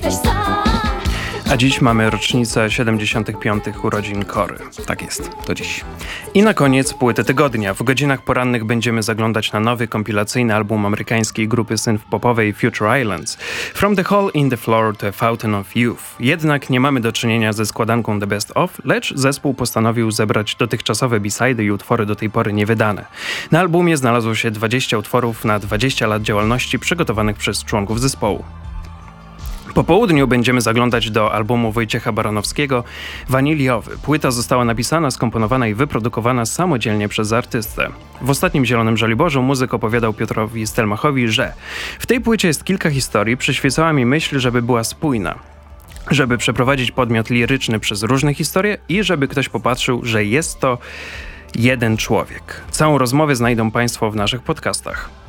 jesteś sam. A dziś mamy rocznicę 75. urodzin Cory. Tak jest, to dziś. I na koniec płyty tygodnia. W godzinach porannych będziemy zaglądać na nowy kompilacyjny album amerykańskiej grupy synth-popowej Future Islands. From the Hole in the Floor to Fountain of Youth. Jednak nie mamy do czynienia ze składanką The Best Of, lecz zespół postanowił zebrać dotychczasowe b-sidy i utwory do tej pory niewydane. Na albumie znalazło się 20 utworów na 20 lat działalności przygotowanych przez członków zespołu. Po południu będziemy zaglądać do albumu Wojciecha Baranowskiego Waniliowy. Płyta została napisana, skomponowana i wyprodukowana samodzielnie przez artystę. W ostatnim Zielonym Żoliborzu muzyk opowiadał Piotrowi Stelmachowi, że w tej płycie jest kilka historii, przyświecała mi myśl, żeby była spójna. Żeby przeprowadzić podmiot liryczny przez różne historie i żeby ktoś popatrzył, że jest to jeden człowiek. Całą rozmowę znajdą Państwo w naszych podcastach.